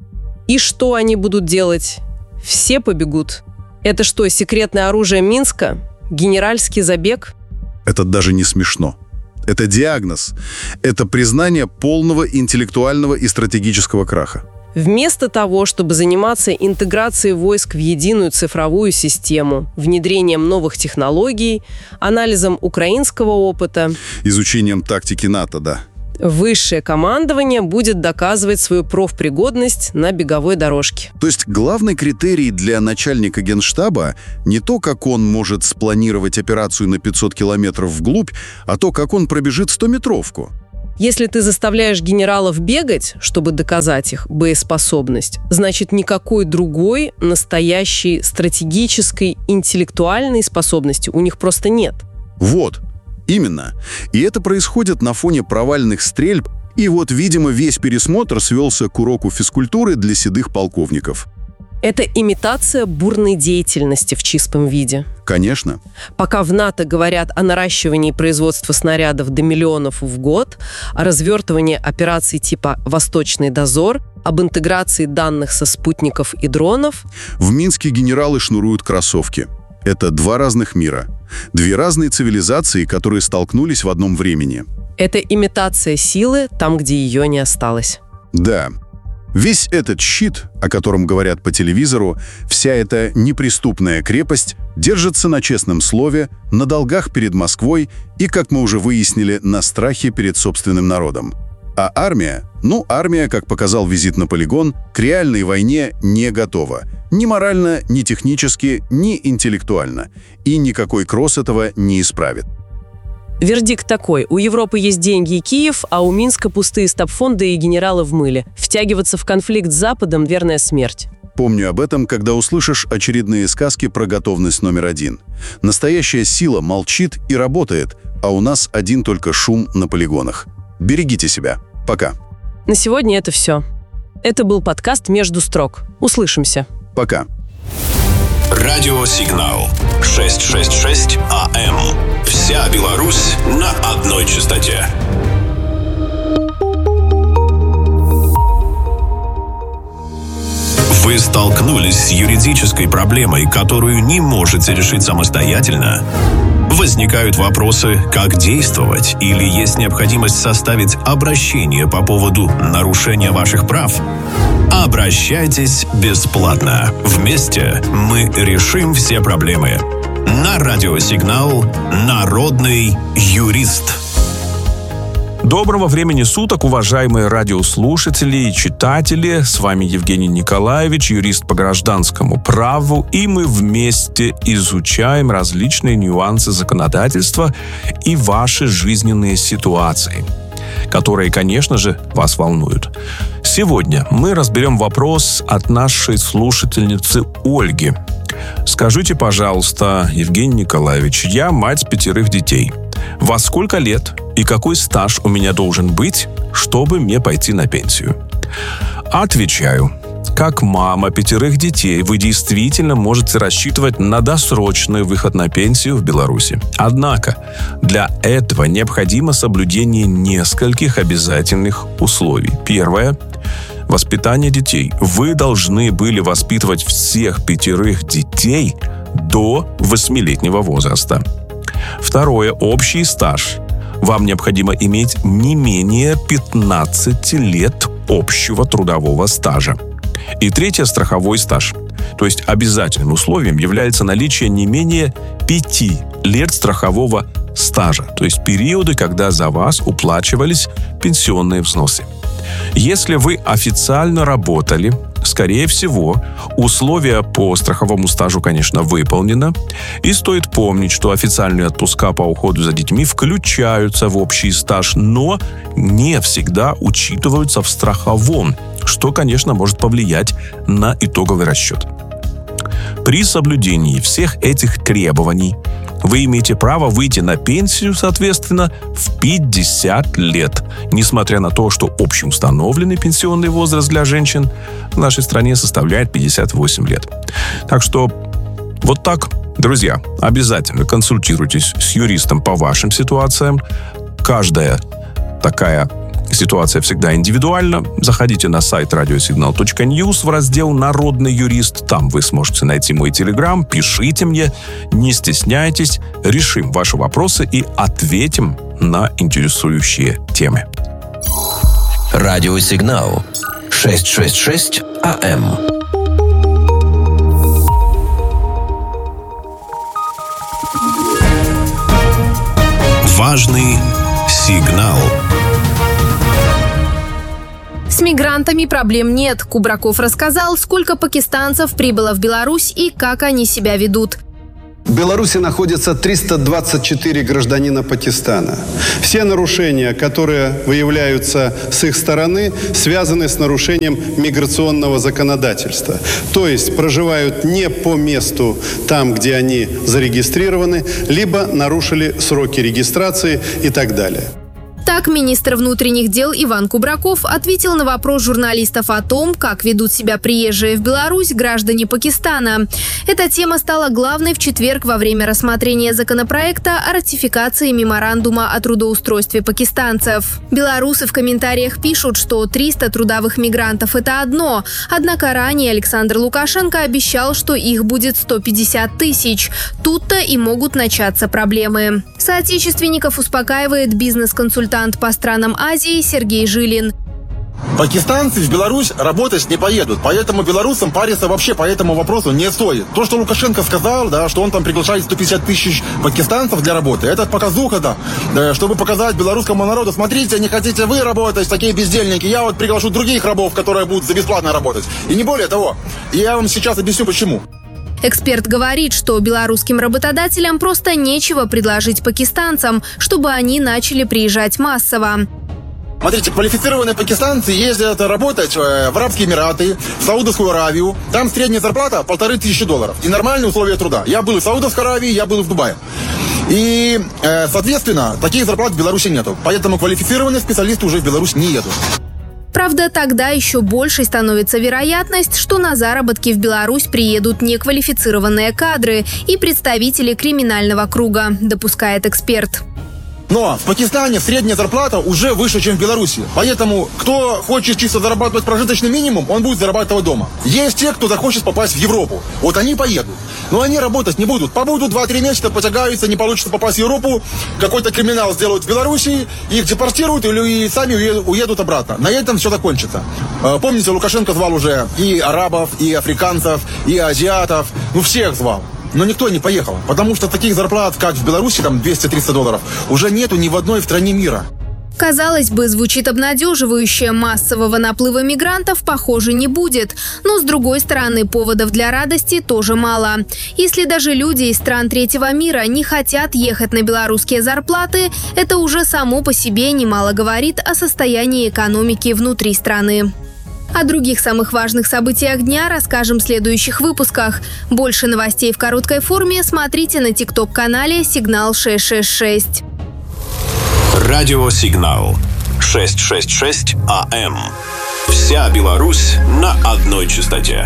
И что они будут делать? Все побегут. Это что, секретное оружие Минска? Генеральский забег? Это даже не смешно. Это диагноз. Это признание полного интеллектуального и стратегического краха. Вместо того, чтобы заниматься интеграцией войск в единую цифровую систему, внедрением новых технологий, анализом украинского опыта, изучением тактики НАТО, да. Высшее командование будет доказывать свою профпригодность на беговой дорожке. То есть главный критерий для начальника Генштаба не то, как он может спланировать операцию на 500 километров вглубь, а то, как он пробежит 100-метровку. Если ты заставляешь генералов бегать, чтобы доказать их боеспособность, значит, никакой другой настоящей стратегической, интеллектуальной способности у них просто нет. Вот, именно. И это происходит на фоне провальных стрельб, и вот, видимо, весь пересмотр свелся к уроку физкультуры для седых полковников. Это имитация бурной деятельности в чистом виде. Конечно. Пока в НАТО говорят о наращивании производства снарядов до миллионов в год, о развертывании операций типа «Восточный дозор», об интеграции данных со спутников и дронов, в Минске генералы шнуруют кроссовки. Это два разных мира. Две разные цивилизации, которые столкнулись в одном времени. Это имитация силы там, где ее не осталось. Да. Весь этот щит, о котором говорят по телевизору, вся эта неприступная крепость держится на честном слове, на долгах перед Москвой и, как мы уже выяснили, на страхе перед собственным народом. А армия, как показал визит на полигон, к реальной войне не готова. Ни морально, ни технически, ни интеллектуально. И никакой кросс этого не исправит. Вердикт такой. У Европы есть деньги и Киев, а у Минска пустые стабфонды и генералы в мыле. Втягиваться в конфликт с Западом – верная смерть. Помню об этом, когда услышишь очередные сказки про готовность номер 1. Настоящая сила молчит и работает, а у нас один только шум на полигонах. Берегите себя. Пока. На сегодня это все. Это был подкаст «Между строк». Услышимся. Пока. Радиосигнал 666 АМ. Вся Беларусь на одной частоте. Вы столкнулись с юридической проблемой, которую не можете решить самостоятельно? Возникают вопросы, как действовать, или есть необходимость составить обращение по поводу нарушения ваших прав? Обращайтесь бесплатно. Вместе мы решим все проблемы. На радиосигнал «Народный юрист». Доброго времени суток, уважаемые радиослушатели и читатели. С вами Евгений Николаевич, юрист по гражданскому праву, и мы вместе изучаем различные нюансы законодательства и ваши жизненные ситуации, которые, конечно же, вас волнуют. Сегодня мы разберем вопрос от нашей слушательницы Ольги. Скажите, пожалуйста, Евгений Николаевич, я мать 5 детей. Во сколько лет и какой стаж у меня должен быть, чтобы мне пойти на пенсию? Отвечаю. Как мама 5 детей, вы действительно можете рассчитывать на досрочный выход на пенсию в Беларуси. Однако для этого необходимо соблюдение нескольких обязательных условий. Первое – воспитание детей. Вы должны были воспитывать всех 5 детей до 8-летнего возраста. Второе – общий стаж. Вам необходимо иметь не менее 15 лет общего трудового стажа. И третье – страховой стаж. То есть обязательным условием является наличие не менее 5 лет страхового стажа. То есть периоды, когда за вас уплачивались пенсионные взносы. Если вы официально работали, скорее всего, условия по страховому стажу, конечно, выполнено. И стоит помнить, что официальные отпуска по уходу за детьми включаются в общий стаж, но не всегда учитываются в страховом, что, конечно, может повлиять на итоговый расчет. При соблюдении всех этих требований вы имеете право выйти на пенсию, соответственно, в 50 лет, несмотря на то, что общеустановленный пенсионный возраст для женщин в нашей стране составляет 58 лет. Так что вот так, друзья, обязательно консультируйтесь с юристом по вашим ситуациям. Каждая такая Ситуация всегда индивидуальна. Заходите на сайт radiosignal.news в раздел «Народный юрист». Там вы сможете найти мой телеграм. Пишите мне, не стесняйтесь. Решим ваши вопросы и ответим на интересующие темы. Радиосигнал 666 АМ. Важный сигнал. С мигрантами проблем нет. Кубраков рассказал, сколько пакистанцев прибыло в Беларусь и как они себя ведут. В Беларуси находится 324 гражданина Пакистана. Все нарушения, которые выявляются с их стороны, связаны с нарушением миграционного законодательства. То есть проживают не по месту там, где они зарегистрированы, либо нарушили сроки регистрации и так далее. Так, министр внутренних дел Иван Кубраков ответил на вопрос журналистов о том, как ведут себя приезжие в Беларусь граждане Пакистана. Эта тема стала главной в четверг во время рассмотрения законопроекта о ратификации меморандума о трудоустройстве пакистанцев. Белорусы в комментариях пишут, что 300 трудовых мигрантов – это одно. Однако ранее Александр Лукашенко обещал, что их будет 150 тысяч. Тут-то и могут начаться проблемы. Соотечественников успокаивает бизнес-консультант по странам Азии Сергей Жилин. Пакистанцы в Беларусь работать не поедут, поэтому белорусам париться вообще по этому вопросу не стоит. То, что Лукашенко сказал, да, что он там приглашает 150 тысяч пакистанцев для работы, это показуха, да, чтобы показать белорусскому народу: смотрите, не хотите вы работать, такие бездельники, я вот приглашу других рабов, которые будут за бесплатно работать. И не более того. И я вам сейчас объясню, почему. Эксперт говорит, что белорусским работодателям просто нечего предложить пакистанцам, чтобы они начали приезжать массово. Смотрите, квалифицированные пакистанцы ездят работать в Арабские Эмираты, в Саудовскую Аравию. Там средняя зарплата $1500. И нормальные условия труда. Я был в Саудовской Аравии, я был в Дубае. И, соответственно, таких зарплат в Беларуси нету. Поэтому квалифицированные специалисты уже в Беларусь не едут. Правда, тогда еще большей становится вероятность, что на заработки в Беларусь приедут неквалифицированные кадры и представители криминального круга, допускает эксперт. Но в Пакистане средняя зарплата уже выше, чем в Беларуси. Поэтому, кто хочет чисто зарабатывать прожиточный минимум, он будет зарабатывать дома. Есть те, кто захочет попасть в Европу. Вот они поедут. Но они работать не будут. Побудут 2-3 месяца, потягаются, не получится попасть в Европу. Какой-то криминал сделают в Беларуси, их депортируют и сами уедут обратно. На этом все закончится. Помните, Лукашенко звал уже и арабов, и африканцев, и азиатов. Ну, всех звал. Но никто не поехал, потому что таких зарплат, как в Беларуси, там $200-300, уже нету ни в одной стране мира. Казалось бы, звучит обнадеживающе. Массового наплыва мигрантов, похоже, не будет. Но, с другой стороны, поводов для радости тоже мало. Если даже люди из стран третьего мира не хотят ехать на белорусские зарплаты, это уже само по себе немало говорит о состоянии экономики внутри страны. О других самых важных событиях дня расскажем в следующих выпусках. Больше новостей в короткой форме смотрите на тикток-канале «Сигнал 666». Радиосигнал 666 АМ. Вся Беларусь на одной частоте.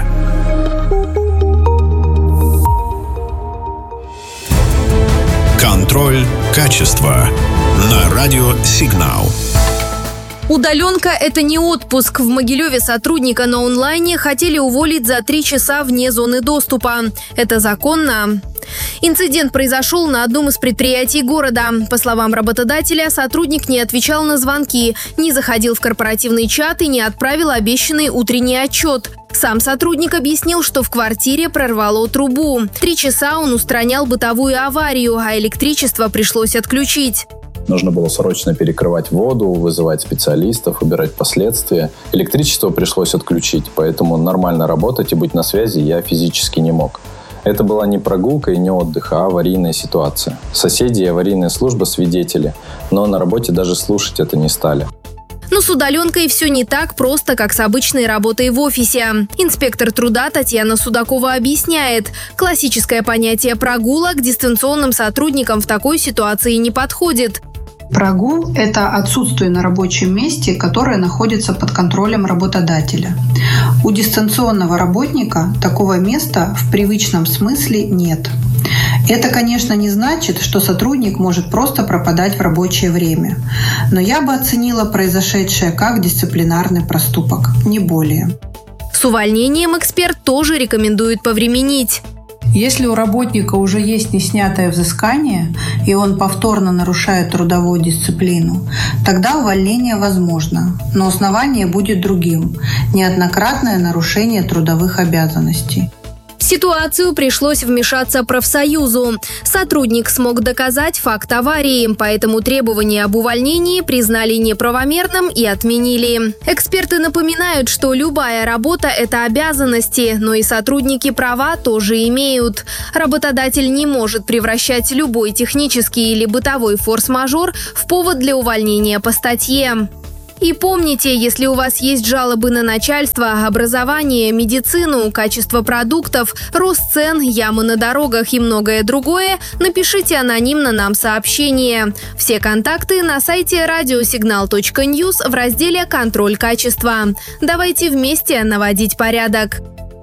Контроль качества на Радиосигнал. Удаленка – это не отпуск. В Могилеве сотрудника на онлайне хотели уволить за 3 часа вне зоны доступа. Это законно? Инцидент произошел на одном из предприятий города. По словам работодателя, сотрудник не отвечал на звонки, не заходил в корпоративный чат и не отправил обещанный утренний отчет. Сам сотрудник объяснил, что в квартире прорвало трубу. 3 часа он устранял бытовую аварию, а электричество пришлось отключить. Нужно было срочно перекрывать воду, вызывать специалистов, убирать последствия. Электричество пришлось отключить, поэтому нормально работать и быть на связи я физически не мог. Это была не прогулка и не отдых, а аварийная ситуация. Соседи и аварийная служба свидетели, но на работе даже слушать это не стали. Но с удаленкой все не так просто, как с обычной работой в офисе. Инспектор труда Татьяна Судакова объясняет, классическое понятие прогулок дистанционным сотрудникам в такой ситуации не подходит. Прогул – это отсутствие на рабочем месте, которое находится под контролем работодателя. У дистанционного работника такого места в привычном смысле нет. Это, конечно, не значит, что сотрудник может просто пропадать в рабочее время. Но я бы оценила произошедшее как дисциплинарный проступок, не более. С увольнением эксперт тоже рекомендует повременить. Если у работника уже есть неснятое взыскание, и он повторно нарушает трудовую дисциплину, тогда увольнение возможно, но основание будет другим – неоднократное нарушение трудовых обязанностей. В ситуацию пришлось вмешаться профсоюзу. Сотрудник смог доказать факт аварии, поэтому требование об увольнении признали неправомерным и отменили. Эксперты напоминают, что любая работа – это обязанности, но и сотрудники права тоже имеют. Работодатель не может превращать любой технический или бытовой форс-мажор в повод для увольнения по статье. И помните, если у вас есть жалобы на начальство, образование, медицину, качество продуктов, рост цен, ямы на дорогах и многое другое, напишите анонимно нам сообщение. Все контакты на сайте radiosignal.news в разделе «Контроль качества». Давайте вместе наводить порядок.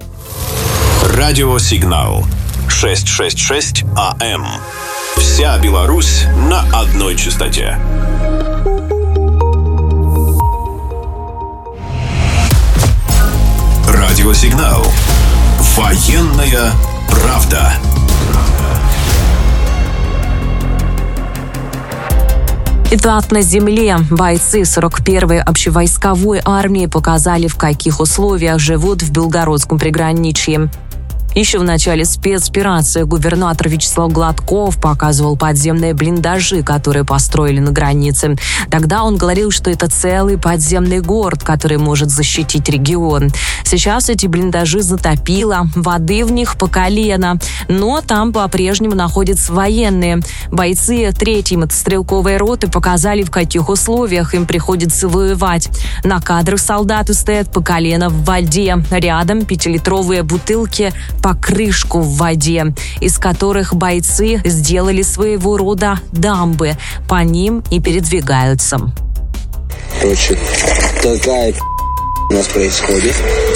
Радиосигнал 666 АМ. Вся Беларусь на одной частоте. Радиосигнал. Военная правда. Итак, на земле бойцы 41-й общевойсковой армии показали, в каких условиях живут в Белгородском приграничье. Еще в начале спецоперации губернатор Вячеслав Гладков показывал подземные блиндажи, которые построили на границе. Тогда он говорил, что это целый подземный город, который может защитить регион. Сейчас эти блиндажи затопило, воды в них по колено, но там по-прежнему находятся военные. Бойцы 3-й мотострелковой роты показали, в каких условиях им приходится воевать. На кадрах солдаты стоят по колено в воде. Рядом 5-литровые бутылки по крышку в воде, из которых бойцы сделали своего рода дамбы. По ним и передвигаются. Короче, такая у нас происходит.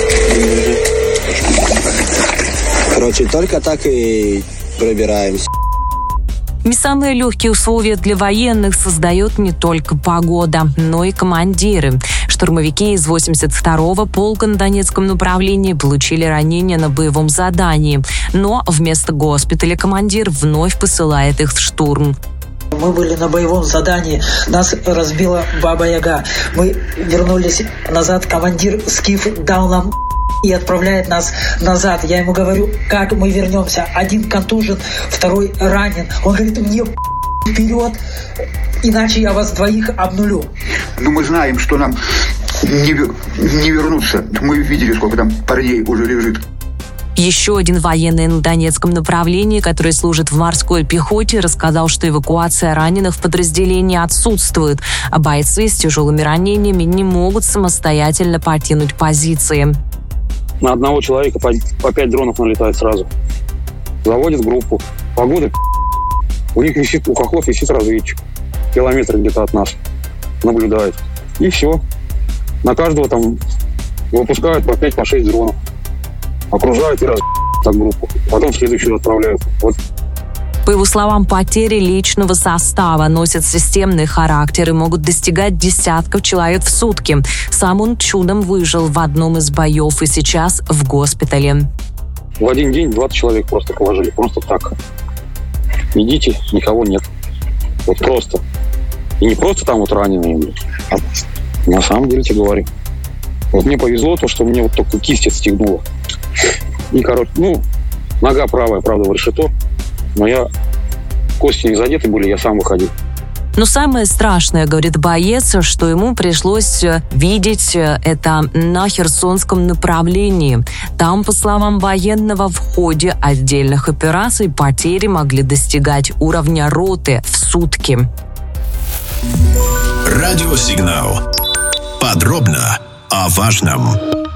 Короче, только так и пробираемся. Не самые легкие условия для военных создает не только погода, но и командиры. Штурмовики из 82-го полка на Донецком направлении получили ранения на боевом задании, но вместо госпиталя командир вновь посылает их в штурм. Мы были на боевом задании, нас разбила Баба-Яга. Мы вернулись назад, командир Скиф дал нам и отправляет нас назад. Я ему говорю, как мы вернемся. Один контужен, второй ранен. Он говорит, мне вперед, иначе я вас двоих обнулю. Ну, мы знаем, что нам не вернуться. Мы видели, сколько там парней уже лежит. Еще один военный на Донецком направлении, который служит в морской пехоте, рассказал, что эвакуация раненых в подразделении отсутствует, а бойцы с тяжелыми ранениями не могут самостоятельно покинуть позиции. На одного человека по 5 дронов налетает сразу. Заводит группу. Погода у них висит, у хохлов висит разведчик. Километр где-то от нас. Наблюдает. И все. На каждого там выпускают по 5, по 6 дронов. Окружают и так группу. Потом следующую отправляют. Вот. По его словам, потери личного состава носят системный характер и могут достигать десятков человек в сутки. Сам он чудом выжил в одном из боев и сейчас в госпитале. В один день 20 человек просто положили. Просто так. Идите, никого нет. Вот просто. И не просто там вот раненые, а на самом деле тебе говорю. Вот мне повезло то, что мне вот только кисть отстегнуло. И, короче, нога правая, правда, в решето. Но кости не задеты были, я сам выходил. Но самое страшное, говорит боец, что ему пришлось видеть это на Херсонском направлении. Там, по словам военного, в ходе отдельных операций потери могли достигать уровня роты в сутки. Радиосигнал. Подробно о важном.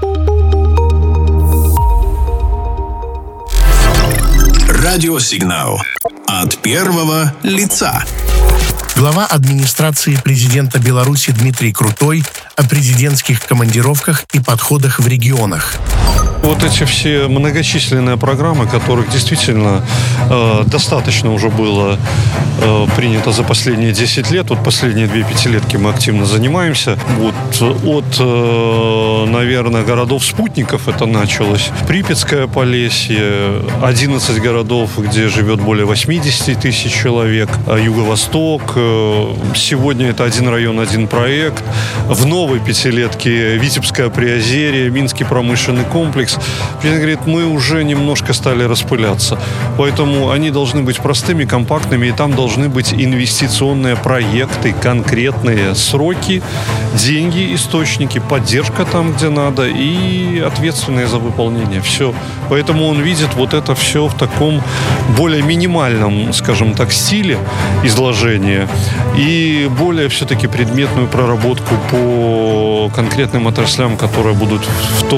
Радиосигнал. От первого лица. Глава администрации президента Беларуси Дмитрий Крутой о президентских командировках и подходах в регионах. Вот эти все многочисленные программы, которых действительно достаточно уже было принято за последние 10 лет, вот последние 2 пятилетки мы активно занимаемся. Вот от, наверное, городов-спутников это началось. Припятское Полесье, 11 городов, где живет более 80 тысяч человек, Юго-Восток. Сегодня это один район, один проект. В новой пятилетке Витебское Приозерье, Минский промышленный комплекс. Президент говорит, мы уже немножко стали распыляться. Поэтому они должны быть простыми, компактными, и там должны быть инвестиционные проекты, конкретные сроки, деньги, источники, поддержка там, где надо, и ответственные за выполнение. Все. Поэтому он видит вот это все в таком более минимальном, скажем так, стиле изложения и более все-таки предметную проработку по конкретным отраслям, которые будут в том